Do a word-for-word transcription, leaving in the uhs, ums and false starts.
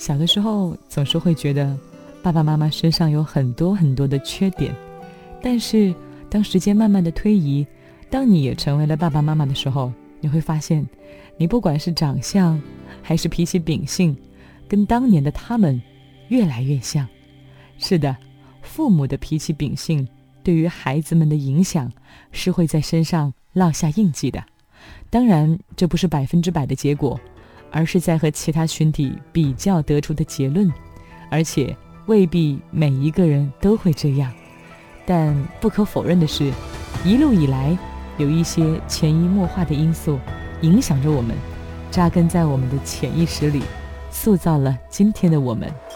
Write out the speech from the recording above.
小的时候总是会觉得爸爸妈妈身上有很多很多的缺点，但是当时间慢慢的推移，当你也成为了爸爸妈妈的时候，你会发现你不管是长相还是脾气秉性，跟当年的他们越来越像。是的，父母的脾气秉性对于孩子们的影响是会在身上烙下印记的。当然这不是百分之百的结果，而是在和其他群体比较得出的结论，而且未必每一个人都会这样。但不可否认的是，一路以来有一些潜移默化的因素影响着我们，扎根在我们的潜意识里，塑造了今天的我们。